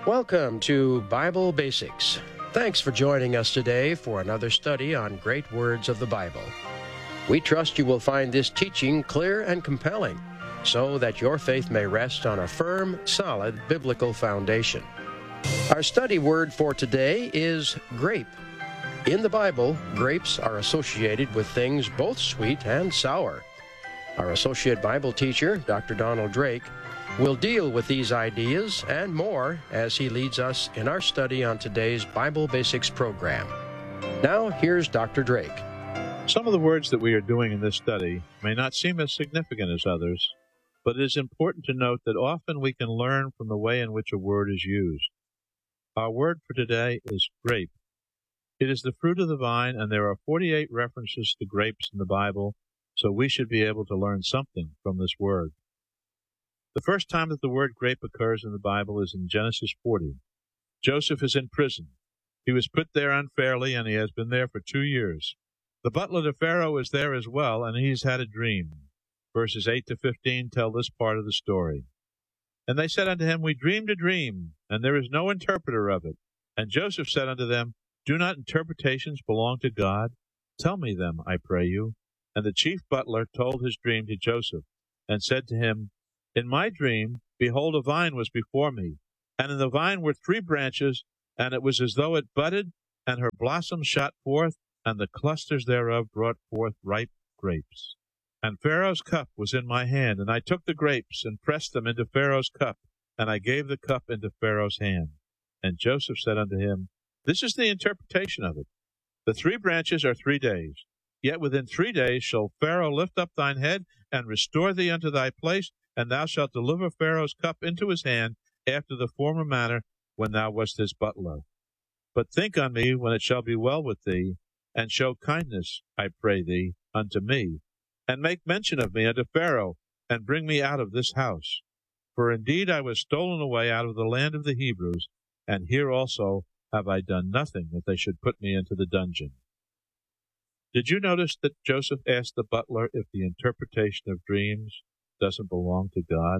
Welcome to Bible Basics. Thanks for joining us today for another study on great words of the Bible. We trust you will find this teaching clear and compelling so that your faith may rest on a firm, solid biblical foundation. Our study word for today is grape. In the Bible, grapes are associated with things both sweet and sour. Our associate Bible teacher, Dr. Donald Drake, will deal with these ideas and more as he leads us in our study on today's Bible Basics program. Now, here's Dr. Drake. Some of the words that we are doing in this study may not seem as significant as others, but it is important to note that often we can learn from the way in which a word is used. Our word for today is grape. It is the fruit of the vine, and there are 48 references to grapes in the Bible, so we should be able to learn something from this word. The first time that the word grape occurs in the Bible is in Genesis 40. Joseph is in prison. He was put there unfairly, and he has been there for 2 years. The butler to Pharaoh is there as well, and he's had a dream. Verses 8 to 15 tell this part of the story. And they said unto him, We dreamed a dream, and there is no interpreter of it. And Joseph said unto them, Do not interpretations belong to God? Tell me them, I pray you. And the chief butler told his dream to Joseph, and said to him, In my dream, behold, a vine was before me, and in the vine were 3 branches, and it was as though it budded, and her blossoms shot forth, and the clusters thereof brought forth ripe grapes. And Pharaoh's cup was in my hand, and I took the grapes, and pressed them into Pharaoh's cup, and I gave the cup into Pharaoh's hand. And Joseph said unto him, This is the interpretation of it. The 3 branches are 3 days. Yet within 3 days shall Pharaoh lift up thine head, and restore thee unto thy place, and thou shalt deliver Pharaoh's cup into his hand, after the former manner when thou wast his butler. But think on me when it shall be well with thee, and show kindness, I pray thee, unto me, and make mention of me unto Pharaoh, and bring me out of this house. For indeed I was stolen away out of the land of the Hebrews, and here also have I done nothing that they should put me into the dungeon. Did you notice that Joseph asked the butler if the interpretation of dreams doesn't belong to God?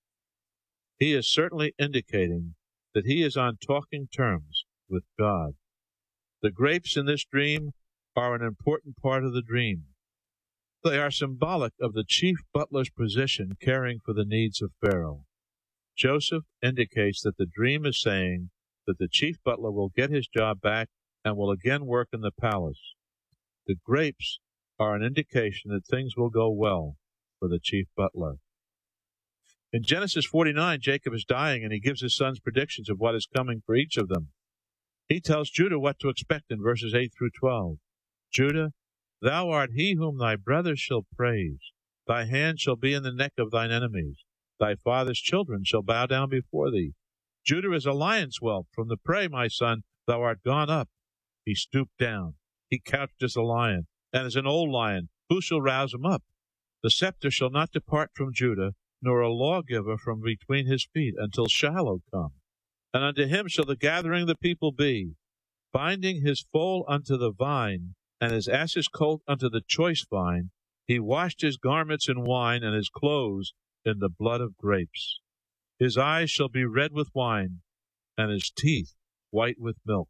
He is certainly indicating that he is on talking terms with God. The grapes in this dream are an important part of the dream. They are symbolic of the chief butler's position caring for the needs of Pharaoh. Joseph indicates that the dream is saying that the chief butler will get his job back and will again work in the palace. The grapes are an indication that things will go well for the chief butler. In Genesis 49, Jacob is dying, and he gives his sons predictions of what is coming for each of them. He tells Judah what to expect in verses 8 through 12. Judah, thou art he whom thy brothers shall praise. Thy hand shall be in the neck of thine enemies. Thy father's children shall bow down before thee. Judah is a lion's whelp. From the prey, my son, thou art gone up. He stooped down. He couched as a lion, and as an old lion. Who shall rouse him up? The scepter shall not depart from Judah, nor a lawgiver from between his feet, until Shiloh come. And unto him shall the gathering of the people be, binding his foal unto the vine, and his ass's colt unto the choice vine. He washed his garments in wine, and his clothes in the blood of grapes. His eyes shall be red with wine, and his teeth white with milk.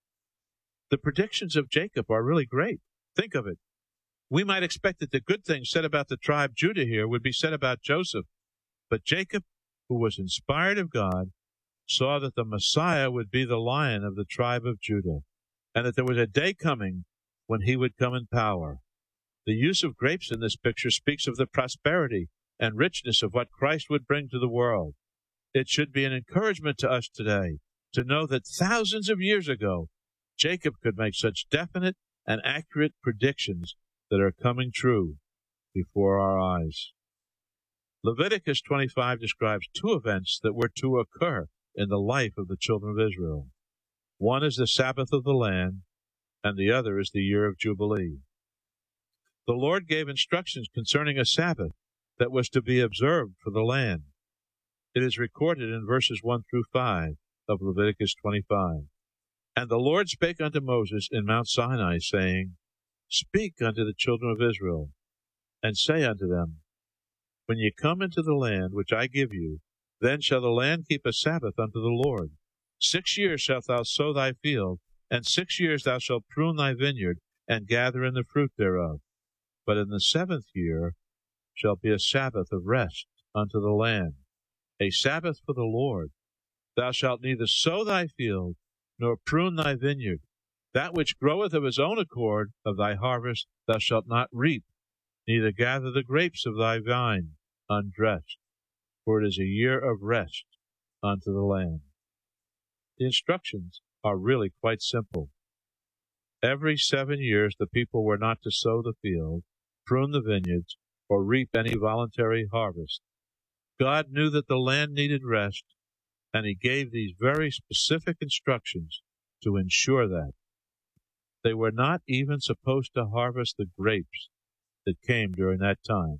The predictions of Jacob are really great. Think of it. We might expect that the good things said about the tribe Judah here would be said about Joseph. But Jacob, who was inspired of God, saw that the Messiah would be the lion of the tribe of Judah, and that there was a day coming when he would come in power. The use of grapes in this picture speaks of the prosperity and richness of what Christ would bring to the world. It should be an encouragement to us today to know that thousands of years ago, Jacob could make such definite and accurate predictions that are coming true before our eyes. Leviticus 25 describes 2 events that were to occur in the life of the children of Israel. One is the Sabbath of the land, and the other is the year of Jubilee. The Lord gave instructions concerning a Sabbath that was to be observed for the land. It is recorded in verses 1 through 5 of Leviticus 25. And the Lord spake unto Moses in Mount Sinai, saying, Speak unto the children of Israel, and say unto them, When ye come into the land which I give you, then shall the land keep a Sabbath unto the Lord. 6 years shalt thou sow thy field, and 6 years thou shalt prune thy vineyard, and gather in the fruit thereof. But in the 7th year shall be a Sabbath of rest unto the land, a Sabbath for the Lord. Thou shalt neither sow thy field, nor prune thy vineyard. That which groweth of his own accord of thy harvest thou shalt not reap, neither gather the grapes of thy vine undressed, for it is a year of rest unto the land. The instructions are really quite simple. Every 7 years the people were not to sow the field, prune the vineyards, or reap any voluntary harvest. God knew that the land needed rest, and he gave these very specific instructions to ensure that. They were not even supposed to harvest the grapes that came during that time.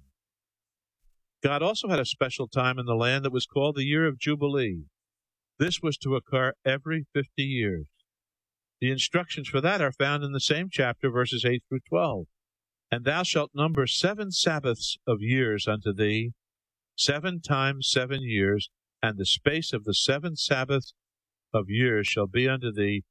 God also had a special time in the land that was called the year of Jubilee. This was to occur every 50 years. The instructions for that are found in the same chapter, verses 8 through 12. And thou shalt number 7 Sabbaths of years unto thee, 7 times 7 years, and the space of the 7 Sabbaths of years shall be unto thee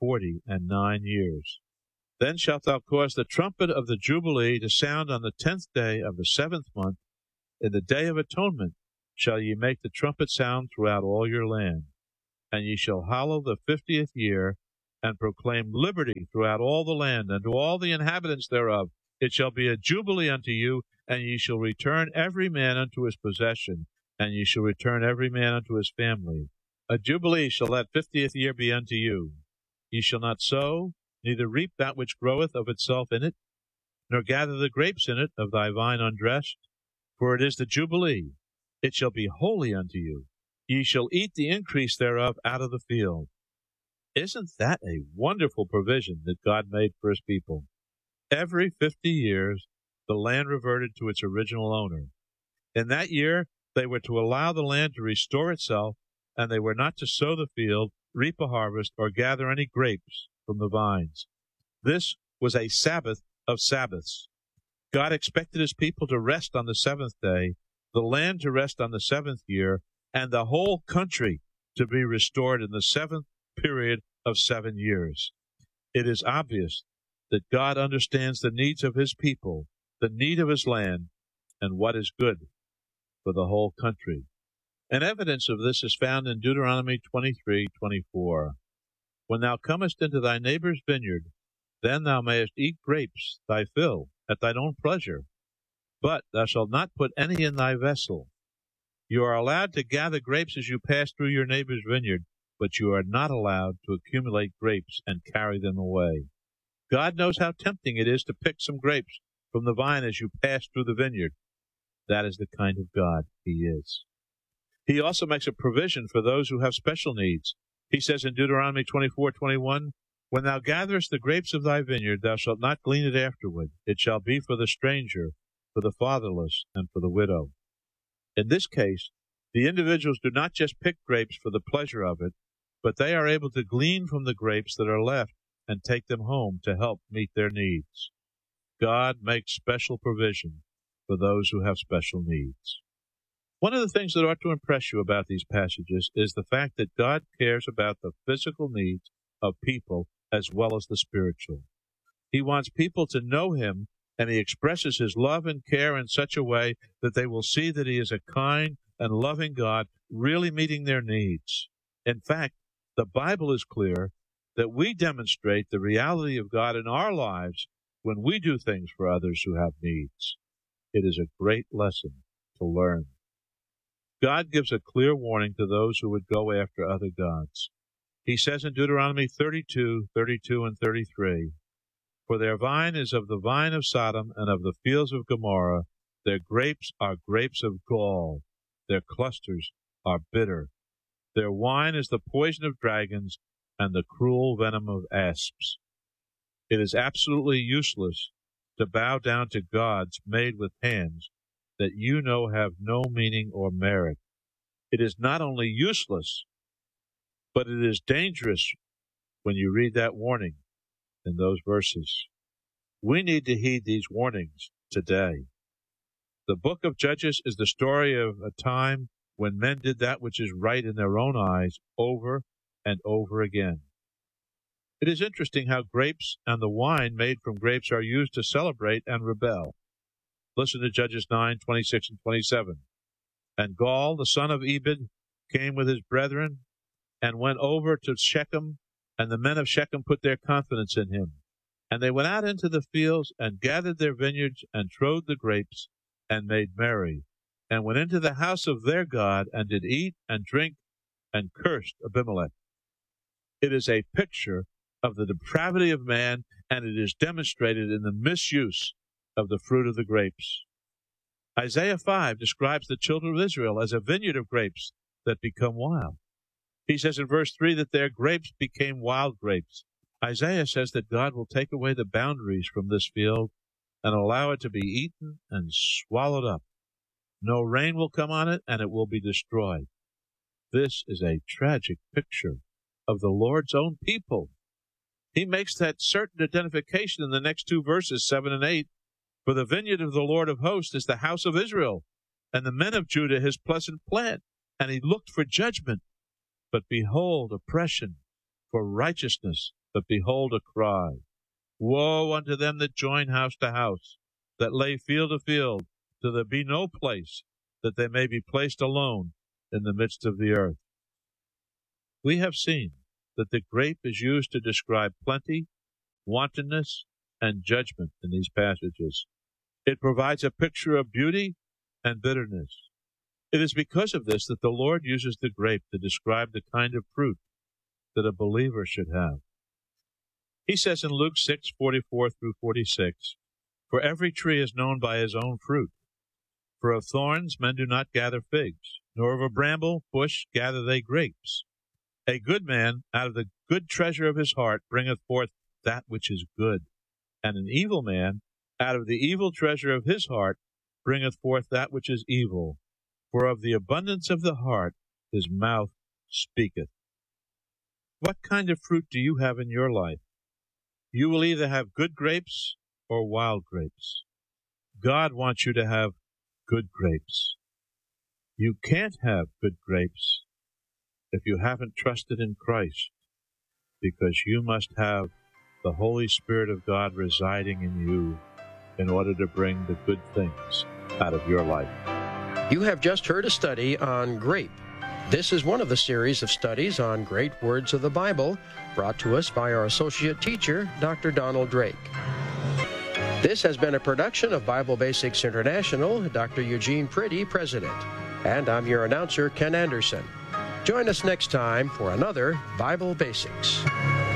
49 years. Then shalt thou cause the trumpet of the Jubilee to sound on the 10th day of the 7th month. In the day of atonement shall ye make the trumpet sound throughout all your land. And ye shall hallow the 50th year, and proclaim liberty throughout all the land, and to all the inhabitants thereof. It shall be a jubilee unto you, and ye shall return every man unto his possession, and ye shall return every man unto his family. A jubilee shall that 50th year be unto you. Ye shall not sow, neither reap that which groweth of itself in it, nor gather the grapes in it of thy vine undressed, for it is the jubilee. It shall be holy unto you. Ye shall eat the increase thereof out of the field. Isn't that a wonderful provision that God made for his people? Every 50 years, the land reverted to its original owner. In that year, they were to allow the land to restore itself, and they were not to sow the field, reap a harvest, or gather any grapes from the vines. This was a Sabbath of Sabbaths. God expected his people to rest on the 7th day, the land to rest on the 7th year, and the whole country to be restored in the 7th period of 7 years. It is obvious that God understands the needs of his people, the need of his land, and what is good for the whole country. And evidence of this is found in Deuteronomy 23:24. When thou comest into thy neighbor's vineyard, then thou mayest eat grapes thy fill at thine own pleasure, but thou shalt not put any in thy vessel. You are allowed to gather grapes as you pass through your neighbor's vineyard, but you are not allowed to accumulate grapes and carry them away. God knows how tempting it is to pick some grapes from the vine as you pass through the vineyard. That is the kind of God he is. He also makes a provision for those who have special needs. He says in Deuteronomy 24:21, When thou gatherest the grapes of thy vineyard, thou shalt not glean it afterward. It shall be for the stranger, for the fatherless, and for the widow. In this case, the individuals do not just pick grapes for the pleasure of it, but they are able to glean from the grapes that are left and take them home to help meet their needs. God makes special provision for those who have special needs. One of the things that ought to impress you about these passages is the fact that God cares about the physical needs of people as well as the spiritual. He wants people to know him, and he expresses his love and care in such a way that they will see that he is a kind and loving God, really meeting their needs. In fact, the Bible is clear that we demonstrate the reality of God in our lives when we do things for others who have needs. It is a great lesson to learn. God gives a clear warning to those who would go after other gods. He says in Deuteronomy 32:32 and 33, For their vine is of the vine of Sodom and of the fields of Gomorrah. Their grapes are grapes of gall. Their clusters are bitter. Their wine is the poison of dragons and the cruel venom of asps. It is absolutely useless to bow down to gods made with hands that you know have no meaning or merit. It is not only useless, but it is dangerous when you read that warning in those verses. We need to heed these warnings today. The book of Judges is the story of a time when men did that which is right in their own eyes over and over again. It is interesting how grapes and the wine made from grapes are used to celebrate and rebel. Listen to Judges 9:26 and 27. And Gaal, the son of Ebed, came with his brethren and went over to Shechem, and the men of Shechem put their confidence in him. And they went out into the fields and gathered their vineyards and trode the grapes and made merry, and went into the house of their God and did eat and drink and cursed Abimelech. It is a picture of the depravity of man, and it is demonstrated in the misuse of the fruit of the grapes. Isaiah 5 describes the children of Israel as a vineyard of grapes that become wild. He says in verse 3 that their grapes became wild grapes. Isaiah says that God will take away the boundaries from this field and allow it to be eaten and swallowed up. No rain will come on it, and it will be destroyed. This is a tragic picture of the Lord's own people. He makes that certain identification in the next two verses, 7 and 8. For the vineyard of the Lord of hosts is the house of Israel, and the men of Judah his pleasant plant. And he looked for judgment, but behold oppression, for righteousness, but behold a cry. Woe unto them that join house to house, that lay field to field, till there be no place, that they may be placed alone in the midst of the earth. We have seen that the grape is used to describe plenty, wantonness, and judgment in these passages. It provides a picture of beauty and bitterness. It is because of this that the Lord uses the grape to describe the kind of fruit that a believer should have. He says in Luke 6:44 through 46, For every tree is known by his own fruit. For of thorns men do not gather figs, nor of a bramble bush gather they grapes. A good man out of the good treasure of his heart bringeth forth that which is good, and an evil man out of the evil treasure of his heart bringeth forth that which is evil. For of the abundance of the heart his mouth speaketh. What kind of fruit do you have in your life? You will either have good grapes or wild grapes. God wants you to have good grapes. You can't have good grapes if you haven't trusted in Christ, because you must have the Holy Spirit of God residing in you in order to bring the good things out of your life. You have just heard a study on grape. This is one of the series of studies on great words of the Bible brought to us by our associate teacher, Dr. Donald Drake. This has been a production of Bible Basics International, Dr. Eugene Priddy, President. And I'm your announcer, Ken Anderson. Join us next time for another Bible Basics.